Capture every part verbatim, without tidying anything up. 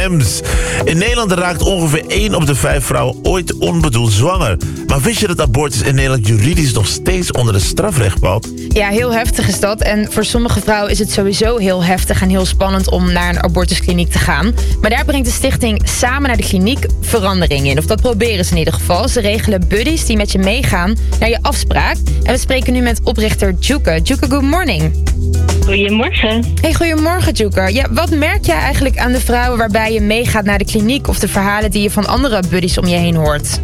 en M's. In Nederland raakt ongeveer één op de vijf vrouwen ooit onbedoeld zwanger. Maar wist je dat abortus in Nederland juridisch nog steeds onder de strafrecht valt? Ja, heel heftig is dat. En voor sommige vrouwen is het sowieso heel heftig en heel spannend om naar een abortuskliniek te gaan. Maar daar brengt de stichting Samen naar de Kliniek verandering in. Of dat proberen ze in ieder geval. Ze regelen buddies die met je meegaan naar je afspraak. En we spreken nu met oprichter Djoeke. Djoeke, good morning. Goedemorgen. Hey, goedemorgen Djoeke. Ja, wat merk jij eigenlijk aan de vrouwen waarbij je meegaat naar de kliniek of de verhalen die je van andere buddies om je heen hoort?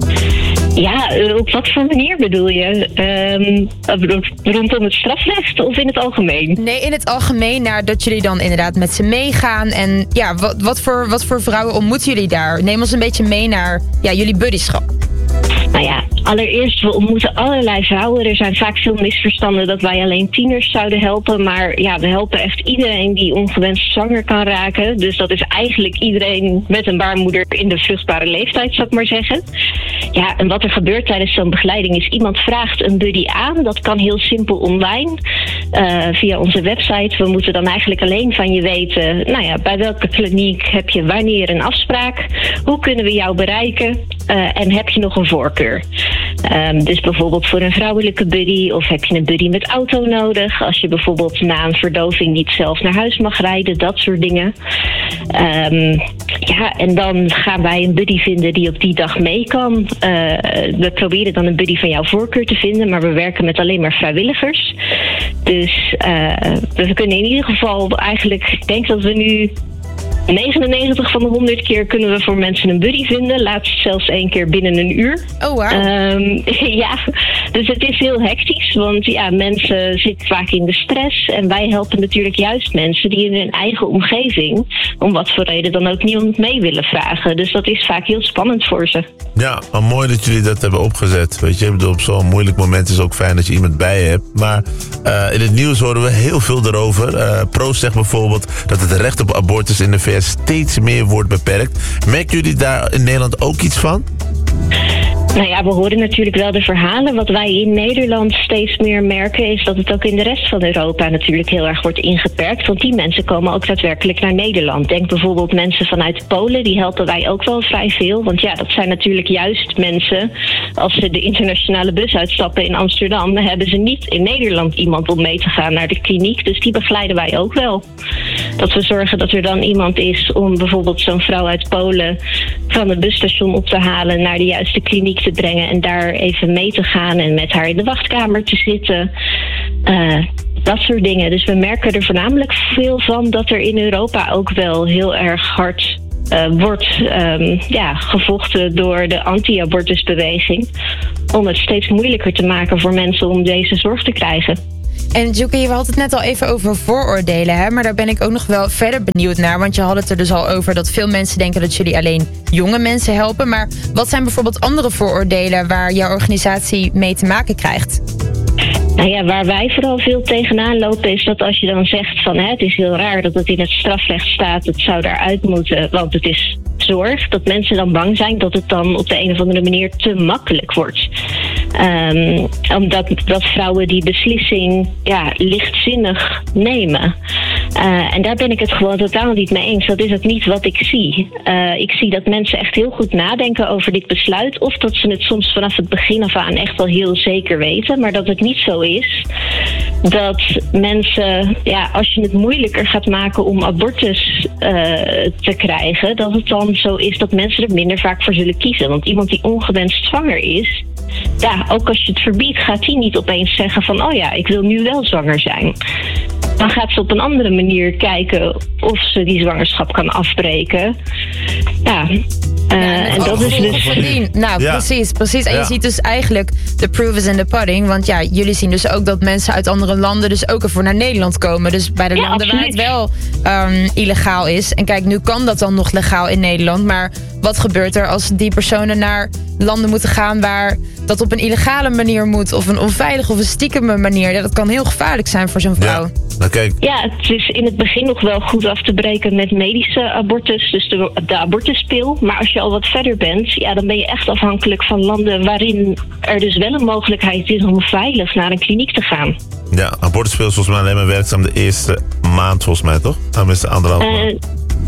Ja, op wat voor manier bedoel je? Um, rondom het strafrecht of in het algemeen? Nee, in het algemeen, naar dat jullie dan inderdaad met ze meegaan. En ja, wat, wat, voor, wat voor vrouwen ontmoeten jullie daar? Neem ons een beetje mee naar ja, jullie buddyschap. Nou ja, allereerst, we ontmoeten allerlei vrouwen. Er zijn vaak veel misverstanden dat wij alleen tieners zouden helpen. Maar ja, we helpen echt iedereen die ongewenst zwanger kan raken. Dus dat is eigenlijk iedereen met een baarmoeder in de vruchtbare leeftijd, zou ik maar zeggen. Ja, en wat er gebeurt tijdens zo'n begeleiding is, iemand vraagt een buddy aan. Dat kan heel simpel online, uh, via onze website. We moeten dan eigenlijk alleen van je weten, nou ja, bij welke kliniek heb je wanneer een afspraak? Hoe kunnen we jou bereiken? Uh, en heb je nog een voorkeur? Um, dus bijvoorbeeld voor een vrouwelijke buddy, of heb je een buddy met auto nodig? Als je bijvoorbeeld na een verdoving niet zelf naar huis mag rijden, dat soort dingen. Um, ja, en dan gaan wij een buddy vinden die op die dag mee kan. Uh, we proberen dan een buddy van jouw voorkeur te vinden, maar we werken met alleen maar vrijwilligers. Dus uh, we kunnen in ieder geval eigenlijk, ik denk dat we nu negenennegentig van de honderd keer kunnen we voor mensen een buddy vinden. Laatst zelfs één keer binnen een uur. Oh, wow. Um, ja, dus het is heel hectisch. Want ja, mensen zitten vaak in de stress. En wij helpen natuurlijk juist mensen die in hun eigen omgeving, om wat voor reden dan ook, niet mee willen vragen. Dus dat is vaak heel spannend voor ze. Ja, maar mooi dat jullie dat hebben opgezet. Weet je, ik bedoel, op zo'n moeilijk moment is het ook fijn dat je iemand bij je hebt. Maar uh, in het nieuws horen we heel veel erover. Uh, Proost zegt bijvoorbeeld dat het recht op abortus in de V S steeds meer wordt beperkt. Merken jullie daar in Nederland ook iets van? Nou ja, we horen natuurlijk wel de verhalen. Wat wij in Nederland steeds meer merken is dat het ook in de rest van Europa natuurlijk heel erg wordt ingeperkt. Want die mensen komen ook daadwerkelijk naar Nederland. Denk bijvoorbeeld mensen vanuit Polen, die helpen wij ook wel vrij veel. Want ja, dat zijn natuurlijk juist mensen, als ze de internationale bus uitstappen in Amsterdam, dan hebben ze niet in Nederland iemand om mee te gaan naar de kliniek. Dus die begeleiden wij ook wel. Dat we zorgen dat er dan iemand is om bijvoorbeeld zo'n vrouw uit Polen van het busstation op te halen, naar de juiste kliniek te brengen en daar even mee te gaan en met haar in de wachtkamer te zitten. Uh, dat soort dingen. Dus we merken er voornamelijk veel van dat er in Europa ook wel heel erg hard uh, wordt um, ja, gevochten door de anti-abortusbeweging om het steeds moeilijker te maken voor mensen om deze zorg te krijgen. En Djoeke, je had het net al even over vooroordelen, hè? Maar daar ben ik ook nog wel verder benieuwd naar. Want je had het er dus al over dat veel mensen denken dat jullie alleen jonge mensen helpen. Maar wat zijn bijvoorbeeld andere vooroordelen waar jouw organisatie mee te maken krijgt? Nou ja, waar wij vooral veel tegenaan lopen is dat als je dan zegt van hè, het is heel raar dat het in het strafrecht staat, het zou daaruit moeten, want het is zorg, dat mensen dan bang zijn dat het dan op de een of andere manier te makkelijk wordt. Um, omdat dat vrouwen die beslissing ja, lichtzinnig nemen. Uh, en daar ben ik het gewoon totaal niet mee eens. Dat is ook niet wat ik zie. Uh, ik zie dat mensen echt heel goed nadenken over dit besluit. Of dat ze het soms vanaf het begin af aan echt wel heel zeker weten. Maar dat het niet zo is dat mensen, ja, als je het moeilijker gaat maken om abortus uh, te krijgen, dat het dan zo is dat mensen er minder vaak voor zullen kiezen. Want iemand die ongewenst zwanger is, ja, ook als je het verbiedt, gaat die niet opeens zeggen van oh ja, ik wil nu wel zwanger zijn. Dan gaat ze op een andere manier kijken of ze die zwangerschap kan afbreken. Ja, uh, ja en dat is dus... Verdien. Nou, ja. precies, precies. En ja. je ziet dus eigenlijk, the proof is in the pudding. Want ja, jullie zien dus ook dat mensen uit andere landen dus ook ervoor naar Nederland komen. Dus bij de ja, landen absoluut. waar het wel um, illegaal is. En kijk, nu kan dat dan nog legaal in Nederland. Maar wat gebeurt er als die personen naar landen moeten gaan waar dat op een illegale manier moet, of een onveilige of een stiekeme manier? Ja, dat kan heel gevaarlijk zijn voor zo'n vrouw. Ja. Nou, kijk. Ja, het is in het begin nog wel goed af te breken met medische abortus, dus de, de abortuspil. Maar als je al wat verder bent, ja, dan ben je echt afhankelijk van landen waarin er dus wel een mogelijkheid is om veilig naar een kliniek te gaan. Ja, abortuspil is volgens mij alleen maar werkzaam de eerste maand, volgens mij, toch? Dan is de anderhalf maand. Uh,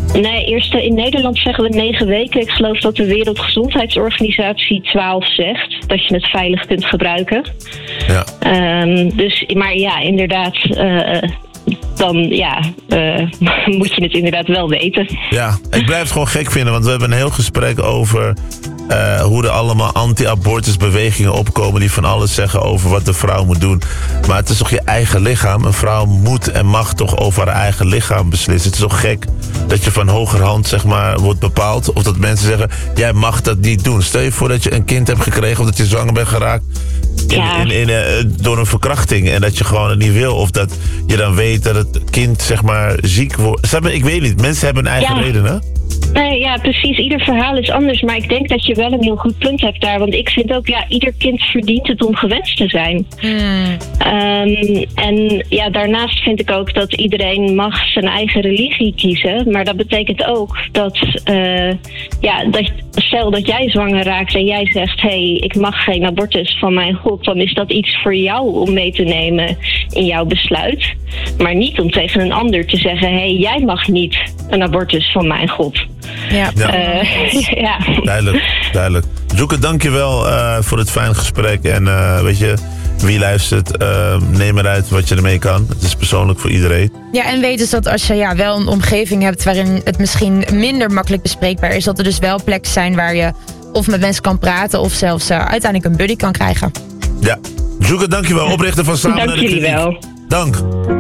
Nee, eerst in Nederland zeggen we negen weken. Ik geloof dat de Wereldgezondheidsorganisatie twaalf zegt. Dat je het veilig kunt gebruiken. Ja. Um, dus, maar ja, inderdaad... Uh, dan ja, uh, moet je het inderdaad wel weten. Ja, ik blijf het gewoon gek vinden, want we hebben een heel gesprek over uh, hoe er allemaal anti-abortusbewegingen opkomen die van alles zeggen over wat de vrouw moet doen. Maar het is toch je eigen lichaam? Een vrouw moet en mag toch over haar eigen lichaam beslissen. Het is toch gek dat je van hogerhand zeg maar wordt bepaald, of dat mensen zeggen, jij mag dat niet doen. Stel je voor dat je een kind hebt gekregen of dat je zwanger bent geraakt in, ja. in, in, in, uh, door een verkrachting en dat je gewoon het niet wil, of dat je dan weet dat het kind zeg maar ziek wordt. Ik weet niet, mensen hebben een eigen ja. redenen. Nee, ja, precies. Ieder verhaal is anders. Maar ik denk dat je wel een heel goed punt hebt daar. Want ik vind ook, ja, ieder kind verdient het om gewenst te zijn. Mm. Um, en ja, daarnaast vind ik ook dat iedereen mag zijn eigen religie kiezen. Maar dat betekent ook dat, uh, ja, dat stel dat jij zwanger raakt en jij zegt, hé, hey, ik mag geen abortus van mijn God. Dan is dat iets voor jou om mee te nemen in jouw besluit. Maar niet om tegen een ander te zeggen, hé, hey, jij mag niet een abortus van mijn God. Ja. Ja. Uh, ja. Duidelijk, duidelijk. Joeke, dankjewel uh, voor het fijne gesprek. En uh, weet je, wie luistert, uh, neem eruit wat je ermee kan. Het is persoonlijk voor iedereen. Ja, en weet dus dat als je ja, wel een omgeving hebt waarin het misschien minder makkelijk bespreekbaar is, dat er dus wel plekken zijn waar je of met mensen kan praten of zelfs uh, uiteindelijk een buddy kan krijgen. Ja. Joeke, dankjewel. Oprichter van Samen Dank naar de jullie Kliniek. wel. Dank.